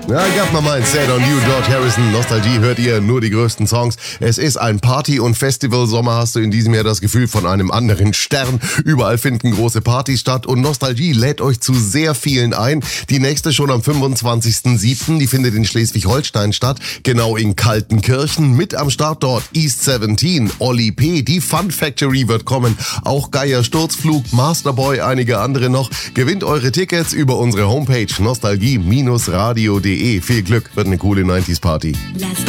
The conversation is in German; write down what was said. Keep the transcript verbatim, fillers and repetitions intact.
Ja, I got my mind set on you, George Harrison. Nostalgie hört ihr, nur die größten Songs. Es ist ein Party- und Festival-Sommer, hast du in diesem Jahr das Gefühl von einem anderen Stern. Überall finden große Partys statt und Nostalgie lädt euch zu sehr vielen ein. Die nächste schon am fünfundzwanzigsten siebten Die findet in Schleswig-Holstein statt, genau in Kaltenkirchen. Mit am Start dort East siebzehn, Olli P., die Fun Factory wird kommen, auch Geier Sturzflug, Masterboy, einige andere noch. Gewinnt eure Tickets über unsere Homepage nostalgie Bindestrich radio Punkt de. Viel Glück, wird eine coole neunziger Party.